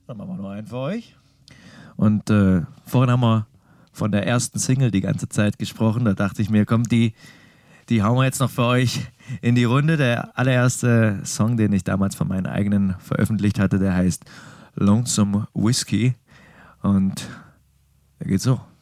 Dann machen wir noch einen für euch. Und vorhin haben wir von der ersten Single die ganze Zeit gesprochen. Da dachte ich mir, komm, die hauen wir jetzt noch für euch in die Runde. Der allererste Song, den ich damals von meinen eigenen veröffentlicht hatte, der heißt Lonesome Whiskey. Und der geht so.